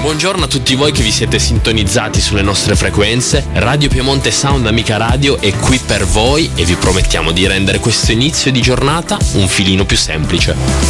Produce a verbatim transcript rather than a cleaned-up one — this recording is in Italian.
Buongiorno a tutti voi che vi siete sintonizzati sulle nostre frequenze. Radio Piemonte Sound Amica Radio è qui per voi e vi promettiamo di rendere questo inizio di giornata un filino più semplice.